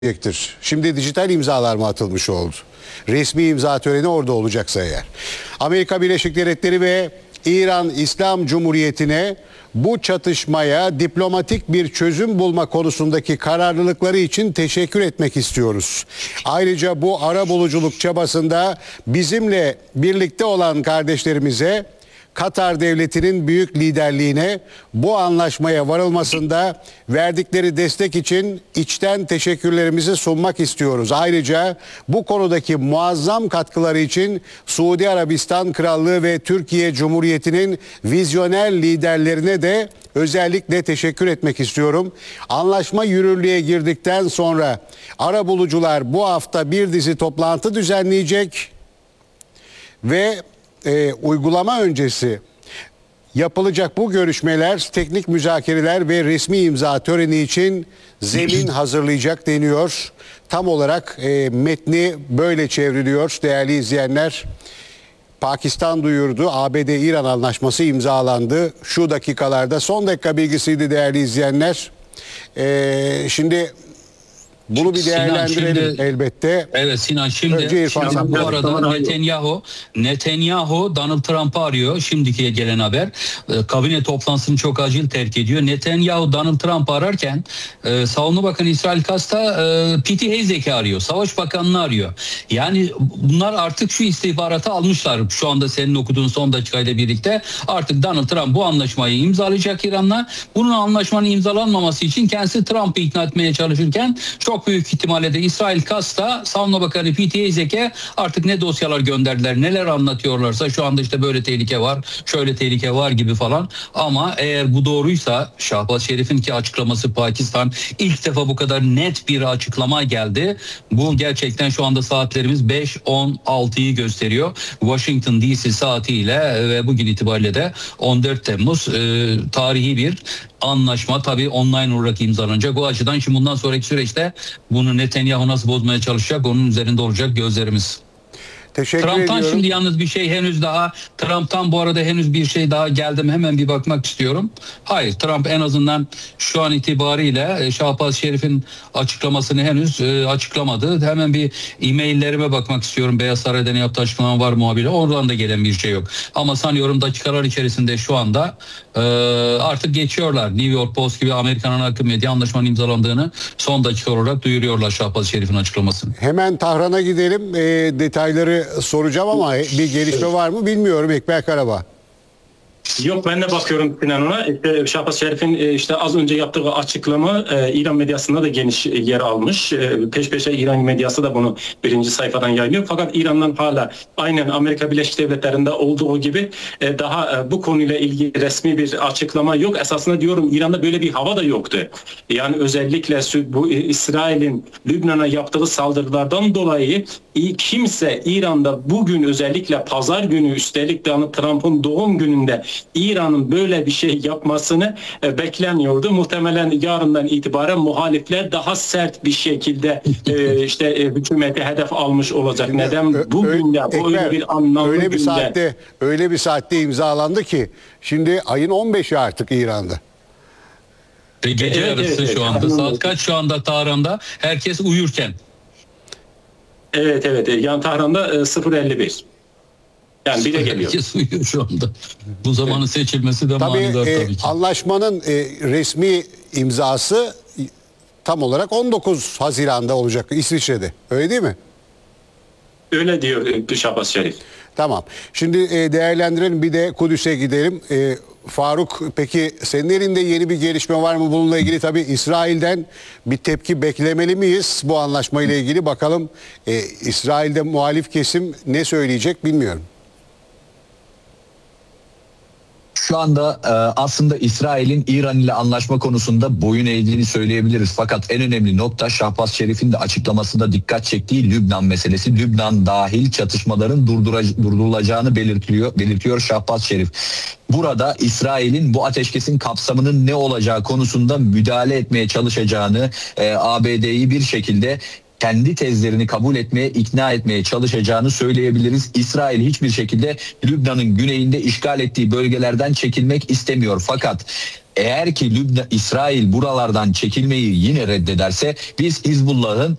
gelecektir. Şimdi dijital imzalar mı atılmış oldu? Resmi imza töreni orada olacaksa eğer. Amerika Birleşik Devletleri ve İran İslam Cumhuriyeti'ne bu çatışmaya diplomatik bir çözüm bulma konusundaki kararlılıkları için teşekkür etmek istiyoruz. Ayrıca bu arabuluculuk çabasında bizimle birlikte olan kardeşlerimize, Katar Devleti'nin büyük liderliğine bu anlaşmaya varılmasında verdikleri destek için içten teşekkürlerimizi sunmak istiyoruz. Ayrıca bu konudaki muazzam katkıları için Suudi Arabistan Krallığı ve Türkiye Cumhuriyeti'nin vizyoner liderlerine de özellikle teşekkür etmek istiyorum. Anlaşma yürürlüğe girdikten sonra arabulucular bu hafta bir dizi toplantı düzenleyecek ve uygulama öncesi yapılacak bu görüşmeler, teknik müzakereler ve resmi imza töreni için zemin hazırlayacak deniyor. Tam olarak metni böyle çevriliyor değerli izleyenler. Pakistan duyurdu, ABD-İran anlaşması imzalandı. Şu dakikalarda son dakika bilgisiydi değerli izleyenler. Şimdi bunu bir değerlendirelim elbette. Evet Sinan, şimdi bu arada Netanyahu Donald Trump'ı arıyor. Şimdikiye gelen haber. Kabine toplantısını çok acil terk ediyor. Netanyahu Donald Trump'ı ararken Savunma Bakanı İsrail Katz da Pete Hegseth'i arıyor. Savaş Bakanı'nı arıyor. Yani bunlar artık şu istihbaratı almışlar. Şu anda senin okuduğun son dakikayla birlikte artık Donald Trump bu anlaşmayı imzalayacak İran'la. Bunun anlaşmanın imzalanmaması için kendisi Trump'ı ikna etmeye çalışırken çok büyük ihtimalle de İsrail Katz da Savunma Bakanı Pete Hegseth'e artık ne dosyalar gönderdiler, neler anlatıyorlarsa şu anda işte böyle tehlike var, şöyle tehlike var gibi falan. Ama eğer bu doğruysa Şahbaz Şerif'in ki açıklaması, Pakistan ilk defa bu kadar net bir açıklama geldi. Bu gerçekten şu anda saatlerimiz 5:16'yı gösteriyor. Washington DC saatiyle ve bugün itibariyle de 14 Temmuz tarihi bir anlaşma tabii online olarak imzalanacak. O açıdan şimdi bundan sonraki süreçte bunu Netanyahu nasıl bozmaya çalışacak, onun üzerinde olacak gözlerimiz. Trump'tan ediyorum. Şimdi yalnız bir şey henüz daha Trump'tan bu arada henüz bir şey daha geldi mi hemen bir bakmak istiyorum. Hayır, Trump en azından şu an itibariyle Şahbaz Şerif'in açıklamasını henüz açıklamadı. Hemen bir e-maillerime bakmak istiyorum. Beyaz Saray'da ne yaptığı açıklama var muhabire. Oradan da gelen bir şey yok. Ama sanıyorum dakikalar içerisinde şu anda artık geçiyorlar. New York Post gibi Amerikan ana akım medya anlaşmanın imzalandığını son dakika olarak duyuruyorlar Şahbaz Şerif'in açıklamasını. Hemen Tahran'a gidelim. Detayları soracağım ama bir gelişme var mı bilmiyorum Ekber Karabağ. Yok, ben de bakıyorum Sinan ona. Şahbaz Şerif'in işte az önce yaptığı açıklama İran medyasında da geniş yer almış. Peş peşe İran medyası da bunu birinci sayfadan yayınlıyor. Fakat İran'dan hala aynen Amerika Birleşik Devletleri'nde olduğu gibi daha bu konuyla ilgili resmi bir açıklama yok. Esasında diyorum İran'da böyle bir hava da yoktu. Yani özellikle bu İsrail'in Lübnan'a yaptığı saldırılardan dolayı kimse İran'da bugün özellikle pazar günü üstelik de Trump'ın doğum gününde İran'ın böyle bir şey yapmasını bekleniyordu. Muhtemelen yarından itibaren muhalifler daha sert bir şekilde işte hükümeti hedef almış olacak. Neden bugün de öyle bir anlamlı öyle bir saatte imzalandı ki şimdi ayın 15'i artık İran'da. Gece yarısı şu anda. Saat kaç şu anda Tahran'da? Herkes uyurken. Evet. Yani Tahran'da 0:51. Yani bile geliyor. Herkes uyuyor şu anda. Bu zamanın seçilmesi de manidar tabii ki. Anlaşmanın resmi imzası tam olarak 19 Haziran'da olacak İsviçre'de. Öyle değil mi? Öyle diyor Şahbaz Şerif. Tamam. Şimdi değerlendirelim, bir de Kudüs'e gidelim. Faruk, peki senin elinde yeni bir gelişme var mı bununla ilgili? Tabii İsrail'den bir tepki beklemeli miyiz bu anlaşmayla ilgili? Bakalım İsrail'de muhalif kesim ne söyleyecek bilmiyorum. Şu anda aslında İsrail'in İran ile anlaşma konusunda boyun eğdiğini söyleyebiliriz. Fakat en önemli nokta Şahbaz Şerif'in de açıklamasında dikkat çektiği Lübnan meselesi. Lübnan dahil çatışmaların durdurulacağını belirtiyor Şahbaz Şerif. Burada İsrail'in bu ateşkesin kapsamının ne olacağı konusunda müdahale etmeye çalışacağını, ABD'yi bir şekilde kendi tezlerini kabul etmeye, ikna etmeye çalışacağını söyleyebiliriz. İsrail hiçbir şekilde Lübnan'ın güneyinde işgal ettiği bölgelerden çekilmek istemiyor. Fakat Eğer ki İsrail buralardan çekilmeyi yine reddederse biz Hizbullah'ın